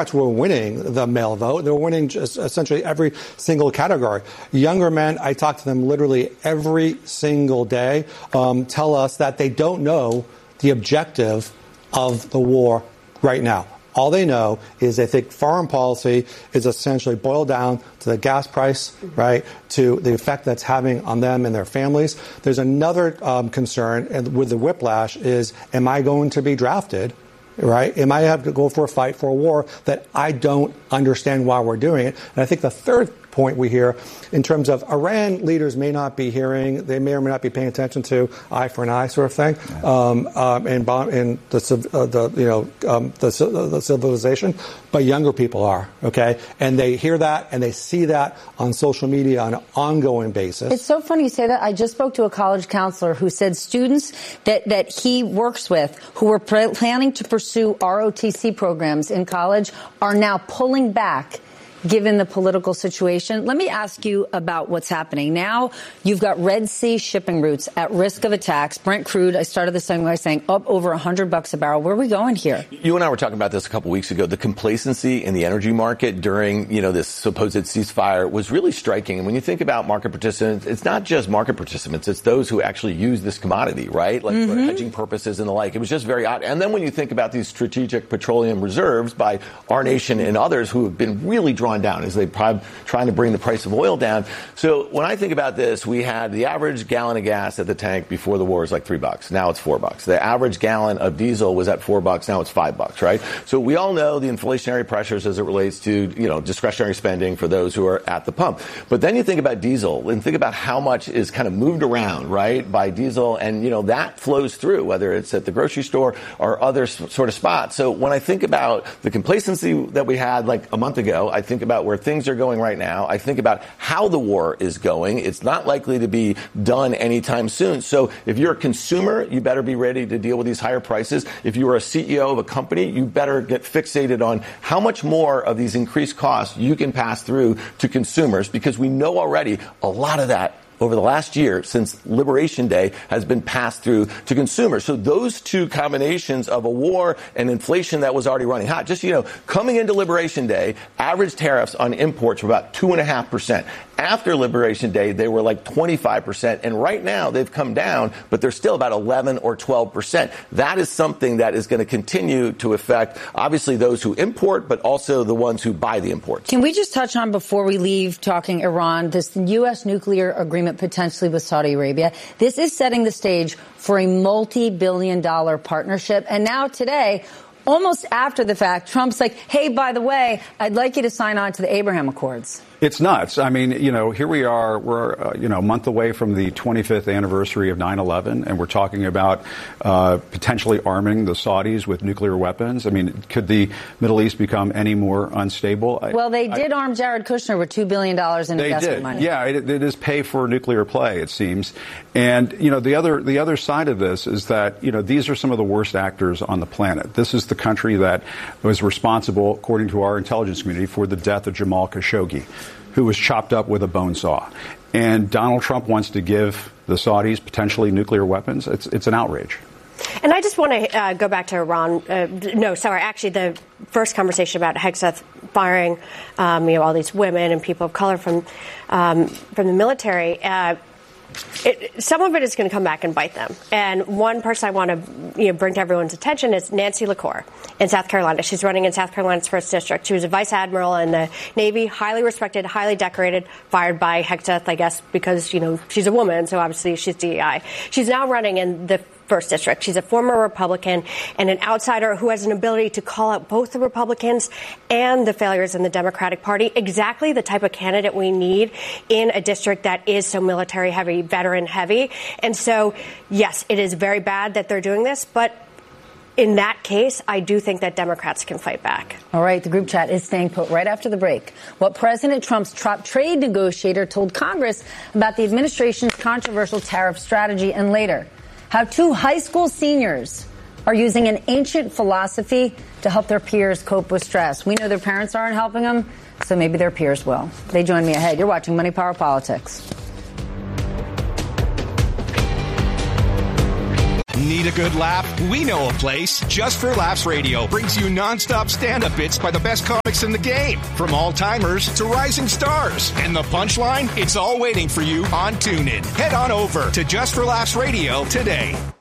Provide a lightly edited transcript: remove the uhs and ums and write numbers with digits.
were winning the male vote. They were winning just essentially every single category. Younger men, I talk to them literally every single day, tell us that they don't know the objective of the war right now. All they know is they think foreign policy is essentially boiled down to the gas price, right, to the effect that's having on them and their families. There's another concern with the whiplash is, am I going to be drafted? Right? Am I have to go for a fight for a war that I don't understand why we're doing it? And I think the third point we hear in terms of Iran leaders may not be hearing, they may or may not be paying attention to eye for an eye sort of thing, in the civilization, but younger people are, okay? And they hear that and they see that on social media on an ongoing basis. It's so funny you say that. I just spoke to a college counselor who said students that he works with who were planning to pursue ROTC programs in college are now pulling back given the political situation. Let me ask you about what's happening. Now you've got Red Sea shipping routes at risk of attacks. Brent crude, I started this segment by saying up over $100 a barrel. Where are we going here? You and I were talking about this a couple weeks ago. The complacency in the energy market during, this supposed ceasefire was really striking. And when you think about market participants, it's not just market participants. It's those who actually use this commodity, right? Like for hedging purposes and the like. It was just very odd. And then when you think about these strategic petroleum reserves by our nation and others who have been really drawn down as they trying to bring the price of oil down. So when I think about this, we had the average gallon of gas at the tank before the war was like $3. Now it's $4. The average gallon of diesel was at $4. Now it's $5, right? So we all know the inflationary pressures as it relates to, discretionary spending for those who are at the pump. But then you think about diesel and think about how much is kind of moved around, right, by diesel. And, that flows through, whether it's at the grocery store or other sort of spots. So when I think about the complacency that we had like a month ago, I think about where things are going right now. I think about how the war is going. It's not likely to be done anytime soon. So if you're a consumer, you better be ready to deal with these higher prices. If you are a CEO of a company, you better get fixated on how much more of these increased costs you can pass through to consumers, because we know already a lot of that over the last year since Liberation Day has been passed through to consumers. So those two combinations of a war and inflation that was already running hot, just, coming into Liberation Day, average tariffs on imports were about 2.5%. After Liberation Day, they were like 25%. And right now they've come down, but they're still about 11 or 12%. That is something that is going to continue to affect, obviously, those who import, but also the ones who buy the imports. Can we just touch on, before we leave talking Iran, this U.S. nuclear agreement potentially with Saudi Arabia? This is setting the stage for a multi-billion-dollar partnership. And now today, almost after the fact, Trump's like, hey, by the way, I'd like you to sign on to the Abraham Accords. It's nuts. I mean, here we are. We're, a month away from the 25th anniversary of 9/11, and we're talking about potentially arming the Saudis with nuclear weapons. I mean, could the Middle East become any more unstable? Well, they did arm Jared Kushner with $2 billion in investment money. Yeah, it is pay for nuclear play, it seems. And, the other side of this is that, these are some of the worst actors on the planet. This is the country that was responsible, according to our intelligence community, for the death of Jamal Khashoggi, who was chopped up with a bone saw. And Donald Trump wants to give the Saudis potentially nuclear weapons. It's an outrage. And I just want to go back to Iran. Actually, the first conversation about Hegseth firing, all these women and people of color from the military. Some of it is going to come back and bite them. And one person I want to bring to everyone's attention is Nancy LaCour in South Carolina. She's running in South Carolina's 1st District. She was a vice admiral in the Navy, highly respected, highly decorated, fired by Hegseth, I guess, because, she's a woman, so obviously she's DEI. She's now running in the 1st District. She's a former Republican and an outsider who has an ability to call out both the Republicans and the failures in the Democratic Party. Exactly the type of candidate we need in a district that is so military heavy, veteran heavy. And so, yes, it is very bad that they're doing this, but in that case, I do think that Democrats can fight back. All right. The group chat is staying put right after the break. What President Trump's top trade negotiator told Congress about the administration's controversial tariff strategy, and later, how 2 high school seniors are using an ancient philosophy to help their peers cope with stress. We know their parents aren't helping them, so maybe their peers will. They join me ahead. You're watching Money Power Politics. Need a good laugh? We know a place. Just for Laughs Radio brings you nonstop stand-up bits by the best comics in the game, from all-timers to rising stars. And the punchline? It's all waiting for you on TuneIn. Head on over to Just for Laughs Radio today.